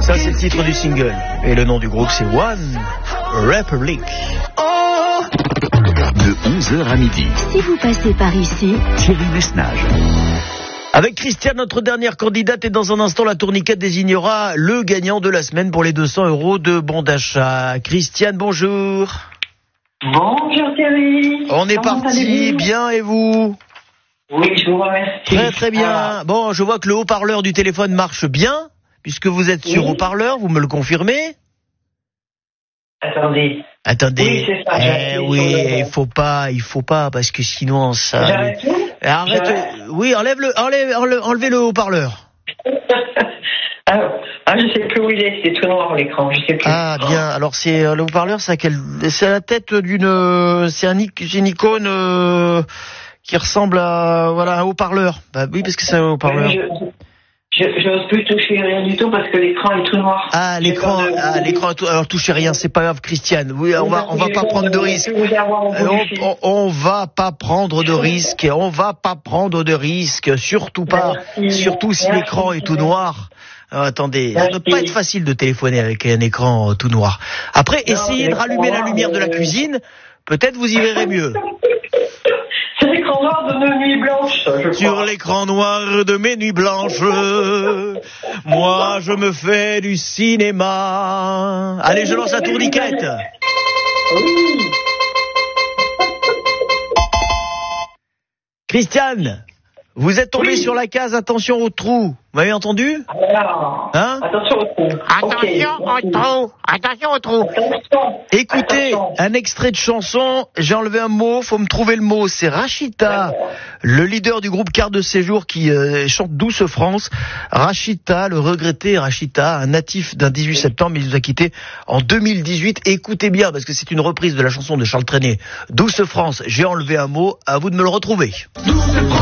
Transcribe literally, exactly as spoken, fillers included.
Ça, c'est le titre du single. Et le nom du groupe, c'est One Republic. De onze heures à midi. Si vous passez par ici, Thierry Messnage. Avec Christiane, notre dernière candidate, et dans un instant, la tourniquette désignera le gagnant de la semaine pour les deux cents euros de bon d'achat. Christiane, bonjour. Bonjour Thierry. On est Comment parti, allez-vous? bien, et vous? Oui, je vous remercie. Très très bien. Ah. Bon, je vois que le haut-parleur du téléphone marche bien, puisque vous êtes sur Oui. haut-parleur, vous me le confirmez? Attendez. Attendez. Oui, c'est ça, j'ai Eh appuyé oui, sur le- il faut pas, il faut pas, parce que sinon ça... J'arrête tout Arrête, J'arrête oui, enlève le, enlève, enlève- enlevez le haut-parleur. ah, ah, je sais plus où il est, c'est tout noir l'écran, je sais plus. Ah bien, alors c'est euh, le haut-parleur, c'est à quel... c'est à la tête d'une, euh, c'est un, ic- c'est une icône euh, qui ressemble à, voilà, un haut-parleur. Bah oui, parce que c'est un haut-parleur. Je, je, je n'ose plus toucher rien du tout parce que l'écran est tout noir. Ah l'écran, J'ai peur de- ah l'écran. Alors touchez rien, c'est pas grave, Christiane. Oui, on va, on va J'ai pas peur prendre de risques. vous avoir au bout On, du fil. on, on va pas prendre de risques, on va pas prendre de risques, surtout pas, Merci. surtout si Merci. l'écran est tout noir. Euh, attendez, ça ne doit Merci. pas être facile de téléphoner avec un écran euh, tout noir. Après, Non, essayez de l'écran rallumer la noir, lumière de la euh, cuisine, peut-être vous y verrez mieux. C'est l'écran noir de nos nuits blanches, je Sur crois. l'écran noir de mes nuits blanches, moi je me fais du cinéma. Allez, je lance la tourniquette. Oui. Christiane, vous êtes tombé Oui. sur la case, attention au trou. Vous m'avez entendu? Alors, Hein? attention au trou. Attention Ok, au merci. trou, attention au trou. Attention. Écoutez, Attention. un extrait de chanson, j'ai enlevé un mot, faut me trouver le mot, c'est Rachita, le leader du groupe Carte de Séjour qui euh, chante Douce France. Rachita, le regretté Rachita, un natif d'un dix-huit septembre, il nous a quittés en deux mille dix-huit. Écoutez bien, parce que c'est une reprise de la chanson de Charles Trenet, Douce France, j'ai enlevé un mot, à vous de me le retrouver.